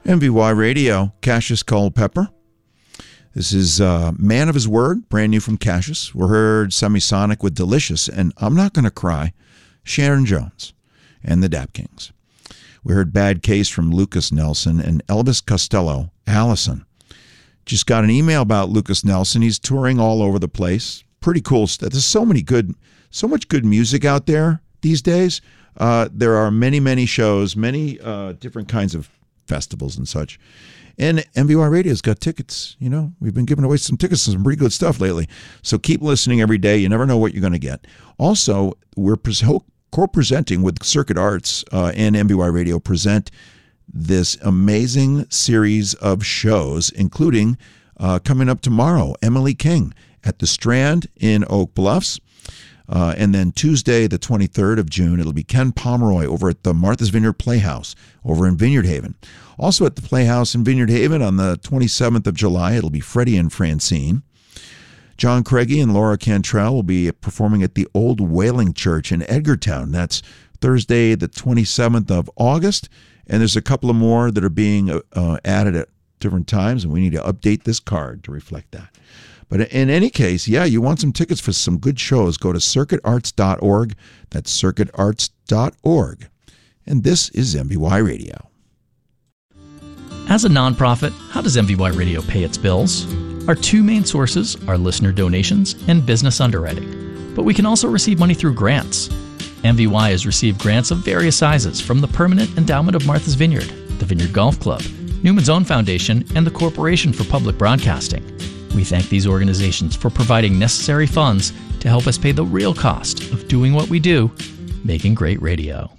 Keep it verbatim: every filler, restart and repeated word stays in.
M V Y Radio, Cassius Culpepper. This is uh, Man of His Word, brand new from Cassius. We heard Semisonic with Delicious, and I'm Not Gonna Cry, Sharon Jones and the Dap Kings. We heard Bad Case from Lucas Nelson and Elvis Costello, Allison. Just got an email about Lucas Nelson. He's touring all over the place. Pretty cool stuff. There's so many good, so much good music out there these days. Uh, there are many, many shows, many uh, different kinds of festivals and such. And M V Y Radio's got tickets. You know, we've been giving away some tickets to some pretty good stuff lately. So keep listening every day. You never know what you're going to get. Also, we're co-presenting with Circuit Arts uh, and M V Y Radio present this amazing series of shows, including uh, coming up tomorrow, Emily King at the Strand in Oak Bluffs. Uh, and then Tuesday, the twenty-third of June, it'll be Ken Pomeroy over at the Martha's Vineyard Playhouse over in Vineyard Haven. Also at the Playhouse in Vineyard Haven on the twenty-seventh of July, it'll be Freddie and Francine. John Craigie and Laura Cantrell will be performing at the Old Whaling Church in Edgartown. That's Thursday, the twenty-seventh of August. And there's a couple of more that are being uh, added at different times, and we need to update this card to reflect that. But in any case, yeah, you want some tickets for some good shows, go to circuit arts dot org. That's circuit arts dot org. And this is M V Y Radio. As a nonprofit, how does M V Y Radio pay its bills? Our two main sources are listener donations and business underwriting. But we can also receive money through grants. M V Y has received grants of various sizes from the Permanent Endowment of Martha's Vineyard, the Vineyard Golf Club, Newman's Own Foundation, and the Corporation for Public Broadcasting. We thank these organizations for providing necessary funds to help us pay the real cost of doing what we do, making great radio.